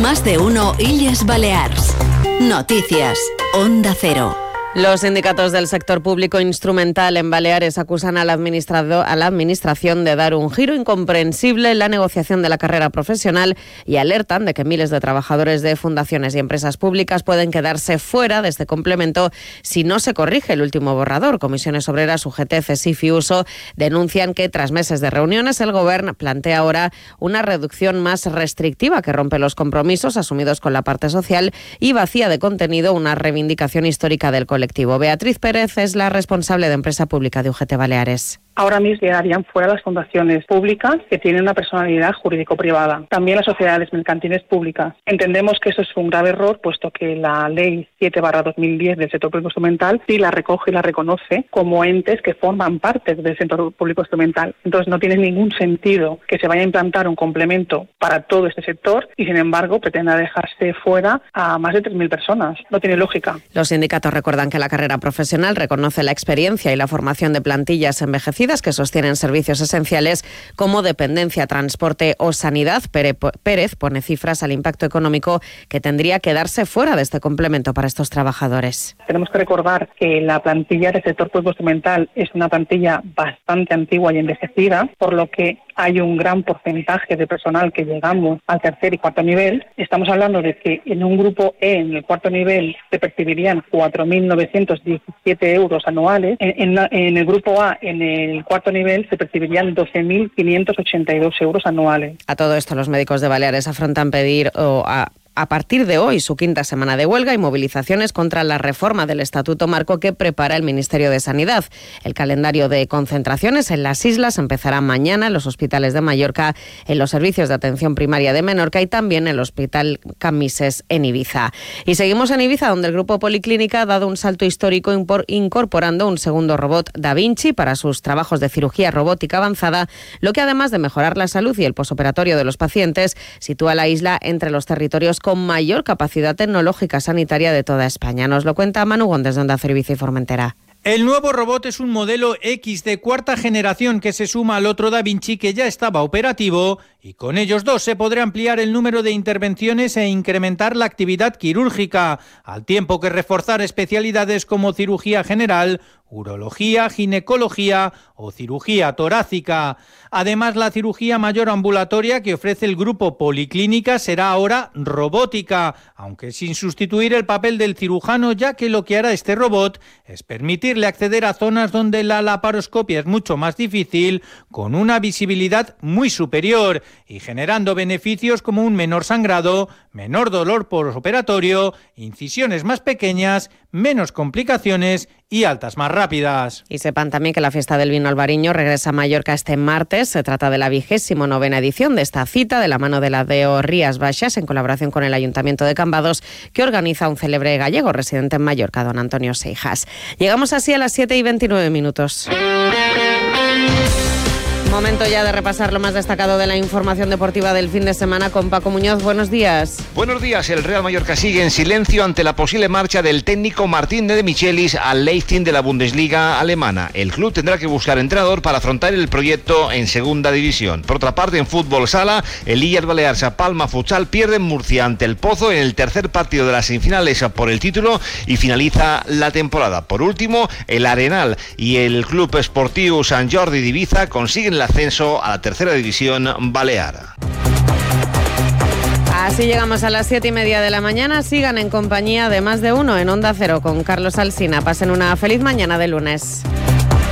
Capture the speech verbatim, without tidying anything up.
Más de uno Illes Balears. Noticias. Onda Cero. Los sindicatos del sector público instrumental en Baleares acusan al administrado, a la Administración de dar un giro incomprensible en la negociación de la carrera profesional y alertan de que miles de trabajadores de fundaciones y empresas públicas pueden quedarse fuera de este complemento si no se corrige el último borrador. Comisiones Obreras, U G T, CESIF y Uso denuncian que tras meses de reuniones el Gobierno plantea ahora una reducción más restrictiva que rompe los compromisos asumidos con la parte social y vacía de contenido una reivindicación histórica del colectivo. Beatriz Pérez es la responsable de Empresa Pública de U G T Baleares. Ahora mismo quedarían fuera las fundaciones públicas que tienen una personalidad jurídico-privada. También las sociedades mercantiles públicas. Entendemos que eso es un grave error, puesto que la Ley siete barra dos mil diez del sector público instrumental sí la recoge y la reconoce como entes que forman parte del sector público instrumental. Entonces no tiene ningún sentido que se vaya a implantar un complemento para todo este sector y, sin embargo, pretenda dejarse fuera a más de tres mil personas. No tiene lógica. Los sindicatos recuerdan que la carrera profesional reconoce la experiencia y la formación de plantillas envejecidas que sostienen servicios esenciales como dependencia, transporte o sanidad. Pérez pone cifras al impacto económico que tendría que darse fuera de este complemento para estos trabajadores. Tenemos que recordar que la plantilla del sector público instrumental es una plantilla bastante antigua y envejecida, por lo que hay un gran porcentaje de personal que llegamos al tercer y cuarto nivel. Estamos hablando de que en un grupo E, en el cuarto nivel, se percibirían cuatro mil novecientos diecisiete euros anuales. En, en, en el grupo A, en el cuarto nivel, se percibirían doce mil quinientos ochenta y dos euros anuales. A todo esto, los médicos de Baleares afrontan pedir o a a partir de hoy su quinta semana de huelga y movilizaciones contra la reforma del Estatuto Marco que prepara el Ministerio de Sanidad. El calendario de concentraciones en las islas empezará mañana en los hospitales de Mallorca, en los servicios de atención primaria de Menorca y también en el Hospital Camises en Ibiza. Y seguimos en Ibiza, donde el Grupo Policlínica ha dado un salto histórico incorporando un segundo robot Da Vinci para sus trabajos de cirugía robótica avanzada, lo que además de mejorar la salud y el posoperatorio de los pacientes, sitúa a la isla entre los territorios con mayor capacidad tecnológica sanitaria de toda España. Nos lo cuenta Manu Góndez de Onda Cero Ibiza y Formentera. El nuevo robot es un modelo X de cuarta generación que se suma al otro Da Vinci que ya estaba operativo y con ellos dos se podrá ampliar el número de intervenciones e incrementar la actividad quirúrgica, al tiempo que reforzar especialidades como cirugía general, urología, ginecología o cirugía torácica. Además, la cirugía mayor ambulatoria que ofrece el Grupo Policlínica será ahora robótica, aunque sin sustituir el papel del cirujano, ya que lo que hará este robot es permitirle acceder a zonas donde la laparoscopia es mucho más difícil, con una visibilidad muy superior y generando beneficios como un menor sangrado, menor dolor postoperatorio, incisiones más pequeñas, menos complicaciones y altas más rápidas. Y sepan también que la fiesta del vino albariño regresa a Mallorca este martes. Se trata de la vigésimo novena edición de esta cita de la mano de la D E O Rías Baixas en colaboración con el Ayuntamiento de Cambados, que organiza un célebre gallego residente en Mallorca, don Antonio Seijas. Llegamos así a las siete y veintinueve minutos. Momento ya de repasar lo más destacado de la información deportiva del fin de semana con Paco Muñoz. Buenos días. Buenos días. El Real Mallorca sigue en silencio ante la posible marcha del técnico Martín de Michelis al Leipzig de la Bundesliga alemana. El club tendrá que buscar entrenador para afrontar el proyecto en segunda división. Por otra parte, en fútbol sala, el Illes Balears a Palma Futsal pierde en Murcia ante el Pozo en el tercer partido de las semifinales por el título y finaliza la temporada. Por último, el Arenal y el Club Esportiu Sant Jordi de Ibiza consiguen la ascenso a la tercera división balear. Así llegamos a las siete y media de la mañana. Sigan en compañía de Más de Uno en Onda Cero con Carlos Alsina. Pasen una feliz mañana de lunes.